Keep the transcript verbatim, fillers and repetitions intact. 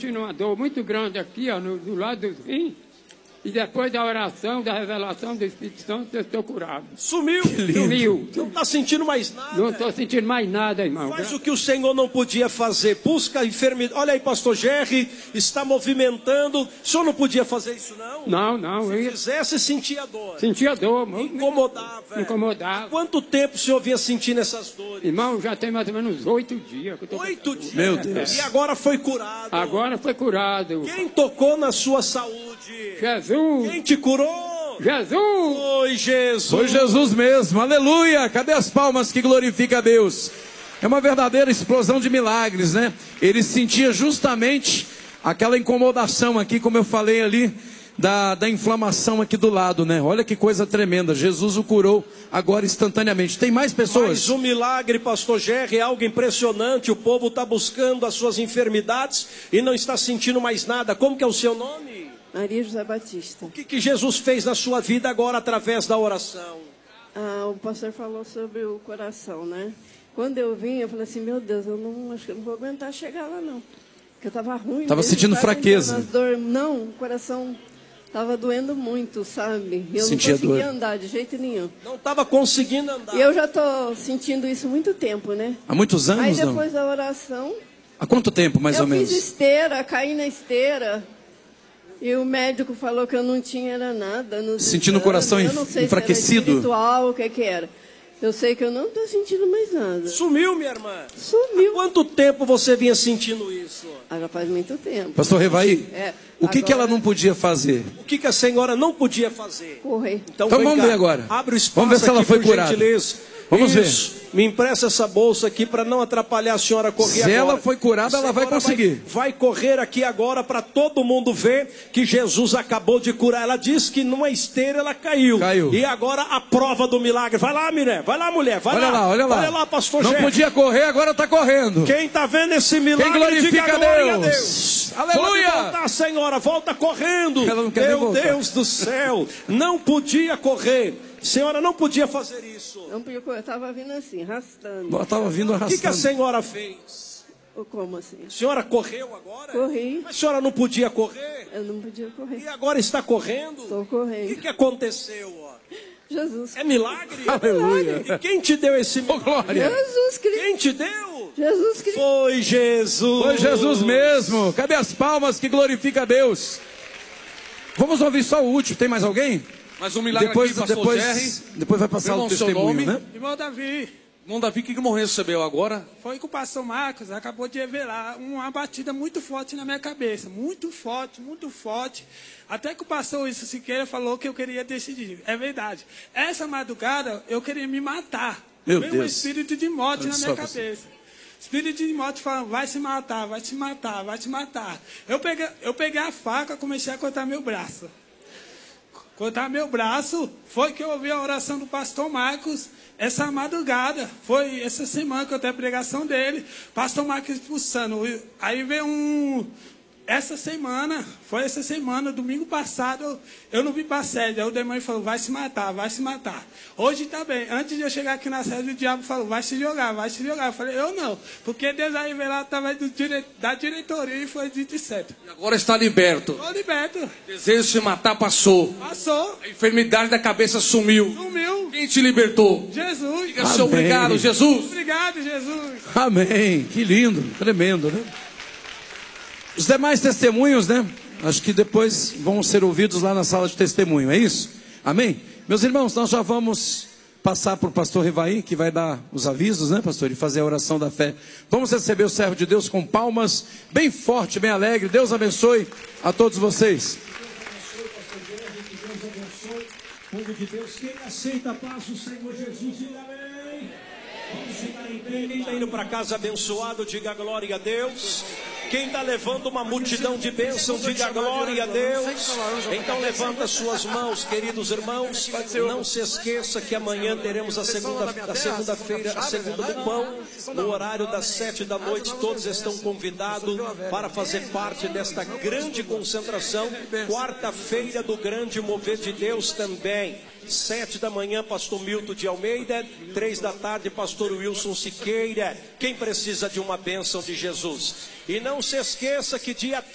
sentindo uma dor muito grande aqui, ó, no, do lado do rim. E depois da oração, da revelação do Espírito Santo, eu estou curado. Sumiu. Sumiu. Não está sentindo mais nada. Não estou sentindo mais nada, irmão. Faz o que o Senhor não podia fazer. Busca a enfermidade. Olha aí, pastor Jerry, está movimentando. O senhor não podia fazer isso, não? Não, não. Se eu fizesse, sentia dor. Sentia dor. Incomodava. Incomodava. Quanto tempo o senhor vinha sentindo essas dores? Irmão, já tem mais ou menos oito dias. Que eu tô... Oito dias? Meu Deus. E agora foi curado. Agora foi curado. Quem tocou na sua saúde? Jesus. Quem te curou? Jesus. Foi Jesus. Foi Jesus mesmo, aleluia. Cadê as palmas que glorificam a Deus? É uma verdadeira explosão de milagres, né? Ele sentia justamente aquela incomodação aqui, como eu falei ali, da, da inflamação aqui do lado, né? Olha que coisa tremenda, Jesus o curou agora instantaneamente. Tem mais pessoas? Mais um milagre, pastor Jerry, é algo impressionante. O povo está buscando as suas enfermidades e não está sentindo mais nada. Como que é o seu nome? Maria José Batista. O que, que Jesus fez na sua vida agora através da oração? Ah, o pastor falou sobre o coração, né? Quando eu vim, eu falei assim, meu Deus, eu não, acho que eu não vou aguentar chegar lá, não. Porque eu estava ruim. Estava mesmo, sentindo tava fraqueza. Dor. Não, o coração estava doendo muito, sabe? Eu Sentia não conseguia dor. andar de jeito nenhum. Não estava conseguindo andar. E eu já estou sentindo isso há muito tempo, né? Há muitos anos, Aí não? depois da oração... Há quanto tempo, mais eu ou menos? fiz esteira, caí na esteira... E o médico falou que eu não tinha era nada. Sentindo o coração eu não sei enfraquecido? Se era espiritual, o que que era. Eu sei que eu não estou sentindo mais nada. Sumiu, minha irmã? Sumiu. Há quanto tempo você vinha sentindo isso? Ah, já faz muito tempo. Pastor Revaí, É, o que, agora- que ela não podia fazer? O que, que a senhora não podia fazer? Correr. Então, Então vem vamos cá. ver agora. Abre o espaço Vamos ver se ela aqui, foi por curada. gentileza. Vamos ver. Isso. Me empresta essa bolsa aqui para não atrapalhar a senhora a correr Se agora. ela foi curada, A ela vai senhora conseguir. Vai, vai correr aqui agora para todo mundo ver que Jesus acabou de curar. Ela disse que numa esteira ela caiu. Caiu. E agora a prova do milagre. Vai lá, mulher. Vai lá, mulher. Vai Olha lá. lá, olha lá. Olha lá, pastor Não Jerry. podia correr, agora está correndo. Quem está vendo esse milagre, Quem glorifica diga a glória a Deus. Deus. Aleluia. Pode voltar, senhora. Volta correndo. Ela não quer nem Meu voltar. Deus do céu. Não podia correr. Senhora não podia fazer isso. Não podia correr. Eu estava vindo assim, arrastando. Ela estava vindo O arrastando. que, que a senhora fez? Ou como assim? A senhora correu agora? Corri. Mas a senhora não podia correr? Eu não podia correr. E agora está correndo? Estou O que, correndo. que aconteceu? Ó? Jesus. É milagre? Aleluia. E quem te deu esse Ô, milagre? glória. Jesus Cristo. Quem te deu? Jesus Cristo. Foi Jesus. Foi Jesus mesmo. Cadê as palmas que glorifica a Deus? Vamos ouvir só o último. Tem mais alguém? Mais um milagre Depois, aqui, pastor depois, Jerry. depois vai passar Irmão, o seu testemunho, nome? né? Irmão Davi, Irmão Davi, o que que o irmão recebeu agora? foi que o pastor Marcos acabou de revelar uma batida muito forte na minha cabeça. Muito forte, muito forte. Até que o pastor Wilson Siqueira falou que eu queria decidir. É verdade. Essa madrugada eu queria me matar. Meu Veio um Deus. espírito de morte Olha na só minha você. cabeça. Espírito de morte falando, vai se matar, vai se matar, vai se matar. Eu peguei, eu peguei a faca e comecei a cortar meu braço. Cortar meu braço, foi que eu ouvi a oração do pastor Marcos essa madrugada. Foi essa semana que eu tenho a pregação dele. Pastor Marcos expulsando. Aí veio um... Essa semana, foi essa semana, domingo passado, eu não vim para a sede. Aí o demônio falou, vai se matar, vai se matar. Hoje está bem. Antes de eu chegar aqui na sede, o diabo falou, vai se jogar, vai se jogar. Eu falei, eu não. Porque Deus aí veio lá através do dire... da diretoria e foi dito certo. E agora está liberto. Estou liberto. O desejo de se matar passou. Passou. A enfermidade da cabeça sumiu. Sumiu. Quem te libertou? Jesus. Diga seu obrigado, Jesus. Obrigado, Jesus. Amém. Que lindo, tremendo, né? Os demais testemunhos, né? Acho que depois vão ser ouvidos lá na sala de testemunho, é isso? Amém? Meus irmãos, nós já vamos passar para o pastor Revaí, que vai dar os avisos, né, pastor? E fazer a oração da fé. Vamos receber o servo de Deus com palmas, bem forte, bem alegre. Deus abençoe a todos vocês. Povo de Deus, quem aceita a paz do Senhor Jesus, diga amém. Vamos ficar em pé. Quem está indo para casa abençoado, diga glória a Deus. Quem está levando uma multidão de bênção, diga glória a Deus. Então levanta suas mãos, queridos irmãos. Não se esqueça que amanhã teremos a segunda, a segunda-feira, a segunda do pão, no horário das sete da noite. Todos estão convidados para fazer parte desta grande concentração. Quarta-feira do grande mover de Deus também. Sete da manhã, pastor Milton de Almeida. Três da tarde, pastor Wilson Siqueira. Quem precisa de uma bênção de Jesus? E não se esqueça que dia